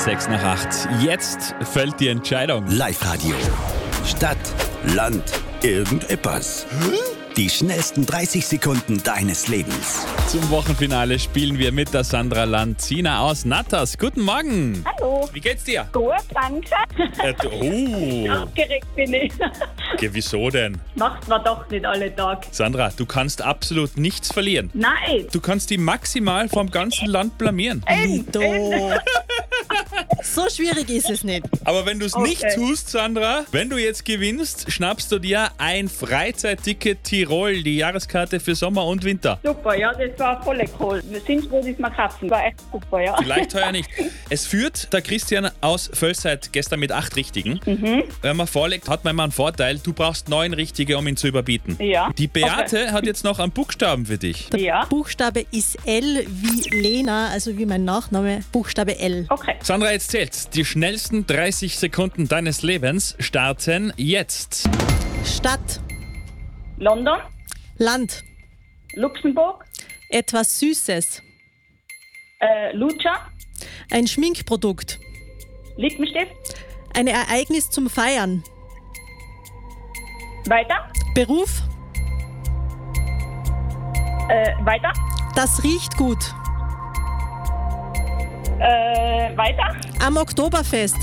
6:08. Jetzt fällt die Entscheidung. Live-Radio. Stadt, Land, irgendetwas. Die schnellsten 30 Sekunden deines Lebens. Zum Wochenfinale spielen wir mit der Sandra Lanzina aus Natters. Guten Morgen. Hallo. Wie geht's dir? Gut, danke. Aufgeregt bin ich. Okay, wieso denn? Macht man doch nicht alle Tag. Sandra, du kannst absolut nichts verlieren. Nein. Du kannst die maximal vom ganzen Land blamieren. Lito. So schwierig ist es nicht. Aber wenn du es Okay. nicht tust, Sandra, wenn du jetzt gewinnst, schnappst du dir ein Freizeitticket Tirol, die Jahreskarte für Sommer und Winter. Super, ja, das war voll cool. Wir sind froh, dass wir kaufen. War echt super, ja. Vielleicht heuer nicht. Es führt der Christian aus Völsheid gestern mit 8 Richtigen. Wenn man vorlegt, hat man immer einen Vorteil. Du brauchst 9 Richtige, um ihn zu überbieten. Ja. Die Beate hat jetzt noch einen Buchstaben für dich. Ja. Buchstabe ist L wie Lena, also wie mein Nachname, Buchstabe L. Okay. Sandra, jetzt zählt's. Die schnellsten 30 Sekunden deines Lebens starten jetzt. Stadt, London, Land, Luxemburg, etwas Süßes, Lutscher, ein Schminkprodukt, Lippenstift, ein Ereignis zum Feiern, weiter, Beruf, weiter, das riecht gut, weiter, am Oktoberfest,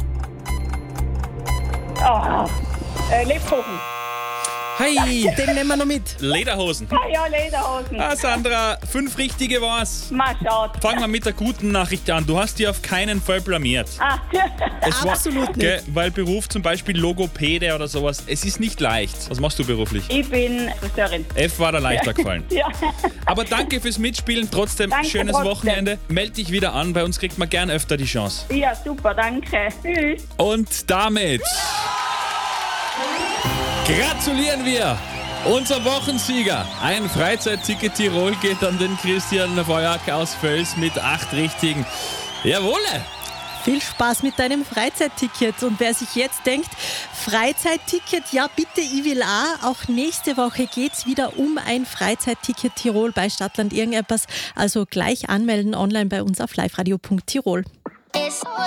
Lebkuchen. Hi! den nehmen wir noch mit. Lederhosen. Ja, Lederhosen. Ah, Sandra, 5 Richtige war's. Mal schaut. Fangen wir mit der guten Nachricht an. Du hast dich auf keinen Fall blamiert. Es Absolut nicht. Gell, weil Beruf zum Beispiel Logopäde oder sowas, es ist nicht leicht. Was machst du beruflich? Ich bin Friseurin. F war da leichter gefallen. Ja. Aber danke fürs Mitspielen. Trotzdem, Danke schönes trotzdem. Wochenende. Meld dich wieder an. Bei uns kriegt man gern öfter die Chance. Ja, super, danke. Tschüss. Und damit gratulieren wir! Unser Wochensieger. Ein Freizeitticket Tirol geht an den Christian Feuerk aus Völs mit 8 Richtigen. Jawohl! Viel Spaß mit deinem Freizeitticket. Und wer sich jetzt denkt, Freizeitticket, ja bitte, ich will auch nächste Woche geht's wieder um ein Freizeitticket Tirol bei Stadtland irgendetwas. Also gleich anmelden online bei uns auf liveradio.tirol.